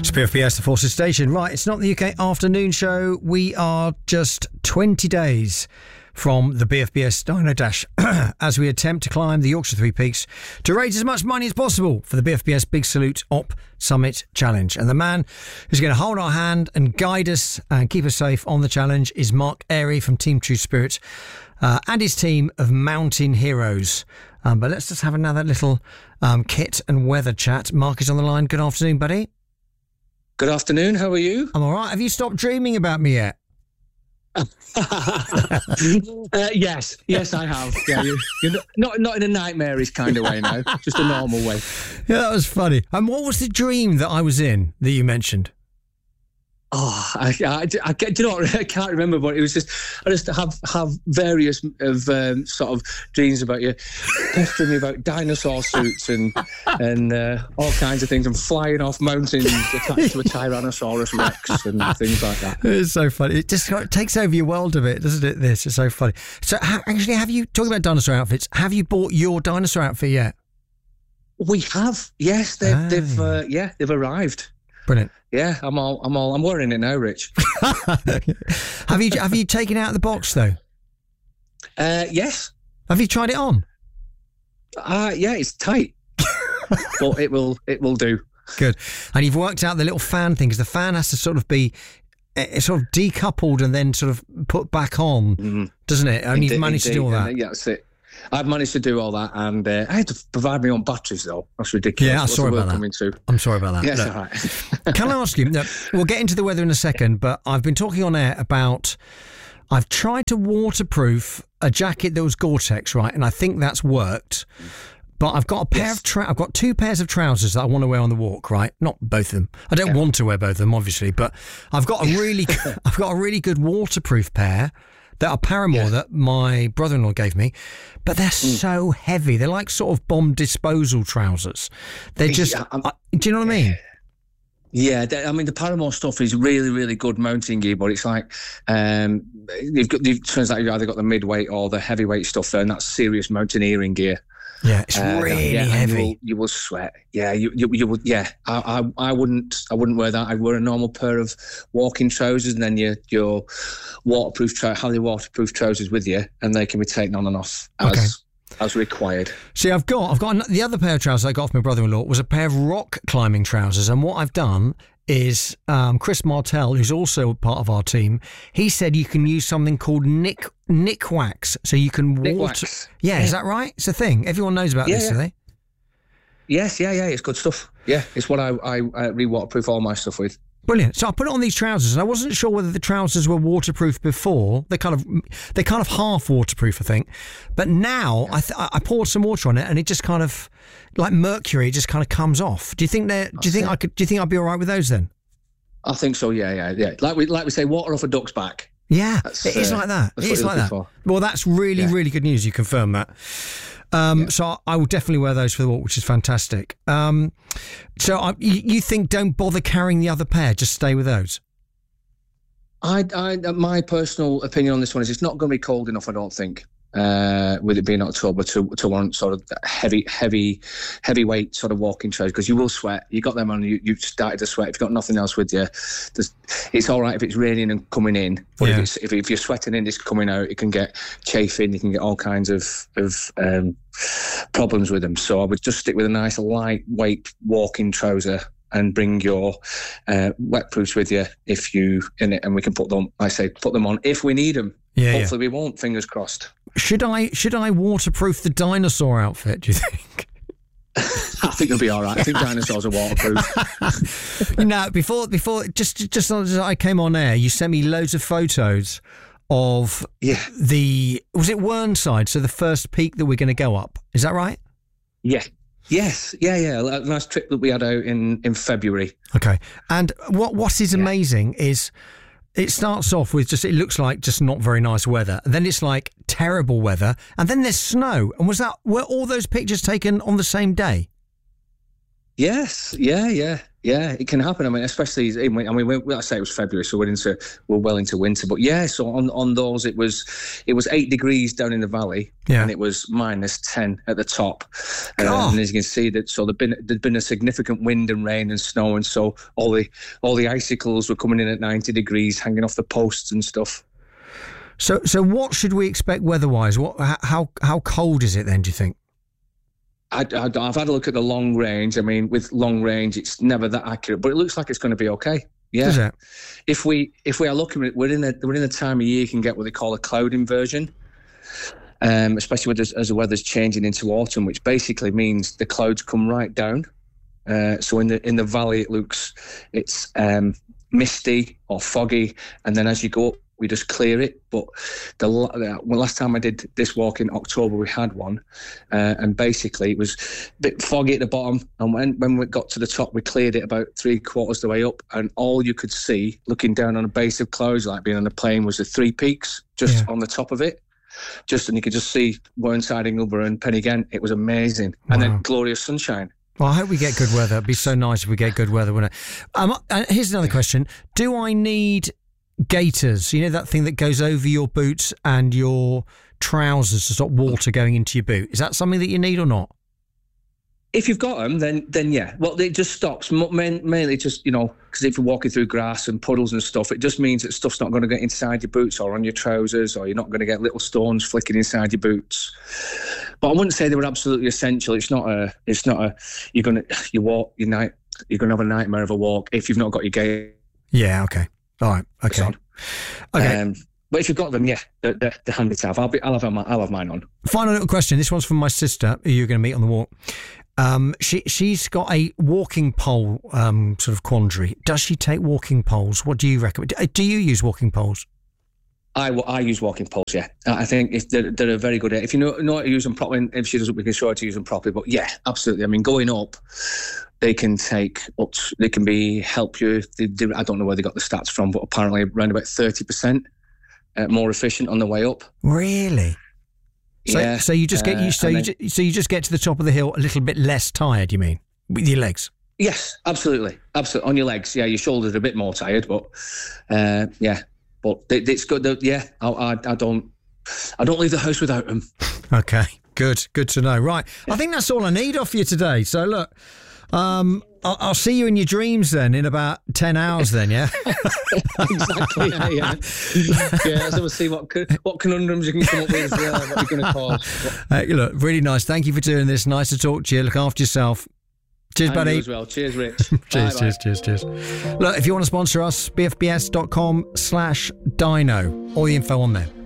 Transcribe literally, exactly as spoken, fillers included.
It's B F B S, the Forces Station. Right, it's not the U K afternoon show. We are just twenty days from the B F B S Dino Dash as we attempt to climb the Yorkshire Three Peaks to raise as much money as possible for the B F B S Big Salute Op Summit Challenge. And the man who's going to hold our hand and guide us and keep us safe on the challenge is Mark Airy from Team True Spirit uh, and his team of Mountain Heroes. Um, but let's just have another little um, kit and weather chat. Mark is on the line. Good afternoon, buddy. Good afternoon. How are you? I'm all right. Have you stopped dreaming about me yet? uh, yes, yes, I have. Yeah, you, you're not, not not in a nightmarish kind of way now, just a normal way. Yeah, that was funny. And what was the dream that I was in that you mentioned? Oh, I, I, I, do you know what? I can't remember, but it was just I just have have various of um, sort of dreams about you, pestering me about dinosaur suits and and uh, all kinds of things, and flying off mountains attached to a Tyrannosaurus Rex and things like that. It's so funny. It just it takes over your world a bit, doesn't it? This is so funny. So, ha- actually, have you talking about dinosaur outfits? Have you bought your dinosaur outfit yet? We have. Yes, they've, oh. they've uh, yeah, they've arrived. Brilliant. Yeah, I'm all, I'm all, I'm wearing it now, Rich. have you, have you taken it out of the box though? Uh, yes. Have you tried it on? Uh, yeah, it's tight, but it will, it will do. Good. And you've worked out the little fan thing, because the fan has to sort of be it's sort of decoupled and then sort of put back on, mm-hmm. doesn't it? And indeed, you've managed indeed, to do all that. Yeah, that's it. I've managed to do all that, and uh, I had to provide my own batteries, though. That's ridiculous. Yeah, I'm sorry about that. I'm sorry about that. Yes, all right. Can I ask you, no, we'll get into the weather in a second, but I've been talking on air about, I've tried to waterproof a jacket that was Gore-Tex, right? And I think that's worked. But I've got a pair yes. of tra- I've got two pairs of trousers that I want to wear on the walk, right? Not both of them. I don't yeah. want to wear both of them, obviously, but I've got a really, I've got a really good waterproof pair that are Paramore yeah. that my brother-in-law gave me, but they're mm. so heavy. They're like sort of bomb disposal trousers. They're just, yeah, I, do you know what I mean? Yeah, I mean, the Paramore stuff is really, really good mounting gear, but it's like, um, you've got, it turns out you've either got the mid-weight or the heavyweight stuff there, and that's serious mountaineering gear. Yeah, it's uh, really yeah, heavy. You will, you will sweat. Yeah, you you, you would. Yeah, I, I I wouldn't I wouldn't wear that. I'd wear a normal pair of walking trousers, and then your your waterproof tr- Harley waterproof trousers with you, and they can be taken on and off as okay. as required. See, I've got I've got the other pair of trousers I got off my brother-in-law was a pair of rock climbing trousers, and what I've done is um, Chris Martell, who's also part of our team, he said you can use something called Nick Nick Wax, so you can Nick water. Wax. Yeah, yeah, is that right? It's a thing. Everyone knows about yeah, this, yeah. do they? Yes, yeah, yeah. It's good stuff. Yeah, it's what I I uh, re-waterproof all my stuff with. Brilliant. So I put it on these trousers, and I wasn't sure whether the trousers were waterproof before. They kind of, they're kind of half waterproof, I think. But now yeah. I th- I poured some water on it, and it just kind of, like mercury, it just kind of comes off. Do you think that? Do you think I could? Do you think I'd be all right with those then? I think so. Yeah, yeah, yeah. Like we like we say, water off a duck's back. Yeah, that's, it is uh, like that. It is like that. For. Well, that's really, yeah. really good news. You confirm that. Um, yeah. So I will definitely wear those for the walk, which is fantastic. Um, so I, you, you think don't bother carrying the other pair, just stay with those? I, I, my personal opinion on this one is it's not going to be cold enough, I don't think, uh, with it being October to to warrant sort of heavy, heavy, heavyweight sort of walking trousers, because you will sweat. You got them on, you you started to sweat. If you've got nothing else with you, it's all right if it's raining and coming in, but yeah. if, it's, if if you're sweating and it's coming out, it can get chafing. You can get all kinds of of um, problems with them. So I would just stick with a nice lightweight walking trouser and bring your uh, wet proofs with you if you in it, and we can put them. I say put them on if we need them. Yeah, hopefully yeah. we won't. Fingers crossed. Should I should I waterproof the dinosaur outfit? Do you think? I think it'll be all right. I think dinosaurs are waterproof. You know, before before just just as I came on air, you sent me loads of photos of yeah. the was it Whernside? So the first peak that we're going to go up. Is that right? Yeah. Yes, yeah, yeah. A nice trip that we had out in, in February. Okay, and what what is amazing yeah. is it starts off with just it looks like just not very nice weather, and then it's like terrible weather, and then there's snow. And was that were all those pictures taken on the same day? Yes, yeah, yeah, Yeah, it can happen. I mean, especially, I mean, we, I say it was February, so we're into, we're well into winter. But yeah, so on, on those, it was, it was eight degrees down in the valley, yeah. and it was minus ten at the top. Uh, and as you can see, that so there'd been there'd been a significant wind and rain and snow, and so all the all the icicles were coming in at ninety degrees, hanging off the posts and stuff. So, so what should we expect weather-wise? What, how how cold is it then? Do you think? I, I, I've had a look at the long range. I mean, with long range, it's never that accurate, but it looks like it's going to be okay. Yeah. Is it? If we if we are looking at, we're in a we're in a time of year you can get what they call a cloud inversion, um, especially with as, as the weather's changing into autumn, which basically means the clouds come right down. Uh, so in the in the valley, it looks it's um, misty or foggy, and then as you go up, we just clear it. But the well, last time I did this walk in October, we had one, uh, and basically it was a bit foggy at the bottom. And when, when we got to the top, we cleared it about three quarters of the way up, and all you could see, looking down on a base of clouds, like being on a plane, was the three peaks just yeah. on the top of it. Just and you could just see Whernside, Ingleborough, and Pen-y-Ghent. It was amazing, wow. and then glorious sunshine. Well, I hope we get good weather. It'd be so nice if we get good weather, wouldn't it? Um, and here's another question: do I need gaiters, you know, that thing that goes over your boots and your trousers to stop water going into your boot? Is that something that you need or not? If you've got them, then then yeah. Well, it just stops. Mainly just, you know, because if you're walking through grass and puddles and stuff, it just means that stuff's not going to get inside your boots or on your trousers, or you're not going to get little stones flicking inside your boots. But I wouldn't say they were absolutely essential. It's not a, it's not a, you're going to, you walk, your night, you're going to have a nightmare of a walk if you've not got your gaiters. Yeah, okay. All right. Okay. Okay. Um, but if you've got them, yeah, they're, they're, they're handy to have. I'll be, I'll have my, I'll have mine on. Final little question. This one's from my sister, who you're going to meet on the walk. Um, she she's got a walking pole um, sort of quandary. Does she take walking poles? What do you recommend? Do you use walking poles? I, I use walking poles. Yeah, I think if they're, they're a very good. If you know know how to use them properly, if she doesn't, we can show her to use them properly. But yeah, absolutely. I mean, going up, they can take up. To, they can be help you. They, they, I don't know where they got the stats from, but apparently around about thirty percent uh, more efficient on the way up. Really? So, yeah. So you just get you. So uh, you then, just, so you just get to the top of the hill a little bit less tired. You mean with your legs? Yes, absolutely, absolutely. On your legs, yeah. Your shoulders are a bit more tired, but uh, yeah. But it, it's good. Yeah, I, I, I don't. I don't leave the house without them. Okay, good, good to know. Right, I think that's all I need off you today. So look, um, I'll, I'll see you in your dreams then in about ten hours. Then, yeah. Exactly. Yeah, yeah. Yeah. So we'll see what what conundrums you can come up with. Uh, what you're going to cause. Uh, look, really nice. Thank you for doing this. Nice to talk to you. Look after yourself. Cheers, and buddy. You as well. Cheers, Rich. cheers, bye, cheers, bye. cheers, cheers. Look, if you want to sponsor us, b f b s dot com slash dino. All the info on there.